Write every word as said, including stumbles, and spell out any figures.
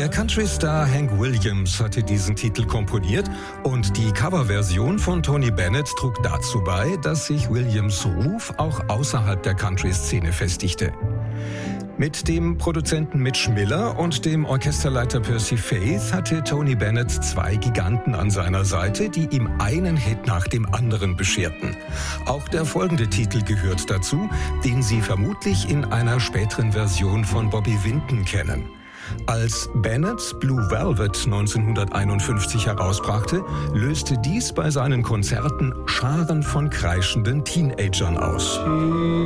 Der Country-Star Hank Williams hatte diesen Titel komponiert und die Coverversion von Tony Bennett trug dazu bei, dass sich Williams' Ruf auch außerhalb der Country-Szene festigte. Mit dem Produzenten Mitch Miller und dem Orchesterleiter Percy Faith hatte Tony Bennett zwei Giganten an seiner Seite, die ihm einen Hit nach dem anderen bescherten. Auch der folgende Titel gehört dazu, den Sie vermutlich in einer späteren Version von Bobby Vinton kennen. Als Bennett Blue Velvet neunzehnhunderteinundfünfzig herausbrachte, löste dies bei seinen Konzerten Scharen von kreischenden Teenagern aus.